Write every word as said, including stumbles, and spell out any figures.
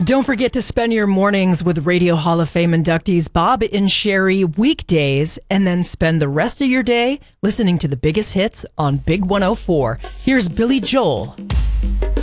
Don't forget to spend your mornings with Radio Hall of Fame inductees Bob and Sherry weekdays, and then spend the rest of your day listening to the biggest hits on Big one oh four. Here's Billy Joel